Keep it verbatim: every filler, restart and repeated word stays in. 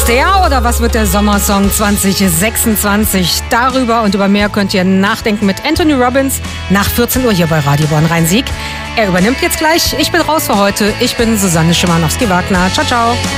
Wird's der oder was wird der Sommersong zwanzig sechsundzwanzig? Darüber und über mehr könnt ihr nachdenken mit Anthony Robbins nach vierzehn Uhr hier bei Radio Bonn-Rhein-Sieg. Er übernimmt jetzt gleich. Ich bin raus für heute. Ich bin Susanne Schimanowski-Wagner. Ciao, ciao.